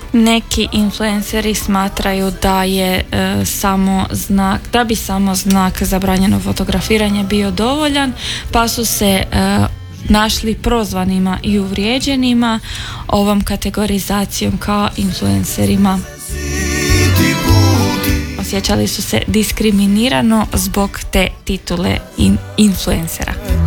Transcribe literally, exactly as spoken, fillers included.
Neki influenceri smatraju da je e, samo znak, da bi samo znak zabranjeno fotografiranje bio dovoljan, pa su se e, našli prozvanima i uvrijeđenima ovom kategorizacijom kao influencerima. Osjećali su se diskriminirano zbog te titule in- influencera.